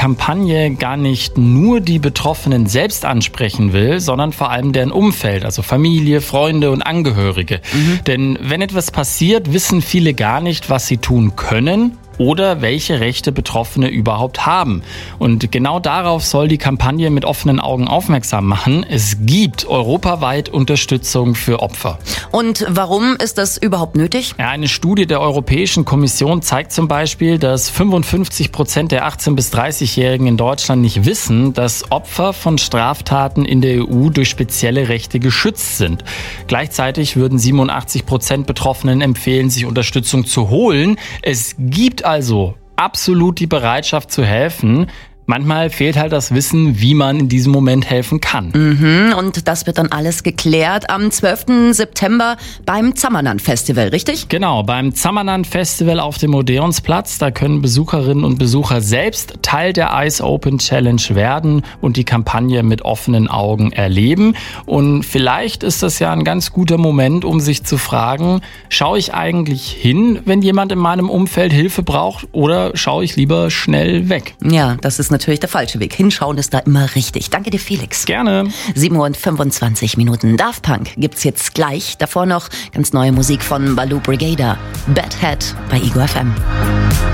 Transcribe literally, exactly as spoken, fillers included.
Kampagne gar nicht nur die Betroffenen selbst ansprechen will, sondern vor allem deren Umfeld, also Familie, Freunde und Angehörige. Mhm. Denn wenn etwas passiert, wissen viele gar nicht, was sie tun können oder welche Rechte Betroffene überhaupt haben. Und genau darauf soll die Kampagne mit offenen Augen aufmerksam machen. Es gibt europaweit Unterstützung für Opfer. Und warum ist das überhaupt nötig? Ja, eine Studie der Europäischen Kommission zeigt zum Beispiel, dass fünfundfünfzig Prozent der achtzehn- bis dreißigjährigen in Deutschland nicht wissen, dass Opfer von Straftaten in der E U durch spezielle Rechte geschützt sind. Gleichzeitig würden siebenundachtzig Prozent Betroffenen empfehlen, sich Unterstützung zu holen. Es gibt also absolut die Bereitschaft zu helfen. Manchmal fehlt halt das Wissen, wie man in diesem Moment helfen kann. Mhm, und das wird dann alles geklärt am zwölften September beim Zamanan Festival, richtig? Genau, beim Zamanan Festival auf dem Odeonsplatz. Da können Besucherinnen und Besucher selbst Teil der Ice Open Challenge werden und die Kampagne mit offenen Augen erleben. Und vielleicht ist das ja ein ganz guter Moment, um sich zu fragen, schaue ich eigentlich hin, wenn jemand in meinem Umfeld Hilfe braucht, oder schaue ich lieber schnell weg? Ja, das ist natürlich der falsche Weg. Hinschauen ist da immer richtig. Danke dir, Felix. Gerne. sieben Uhr und fünfundzwanzig Minuten. Daft Punk gibt's jetzt gleich. Davor noch ganz neue Musik von Baloo Brigada. Bad Head bei Ego F M.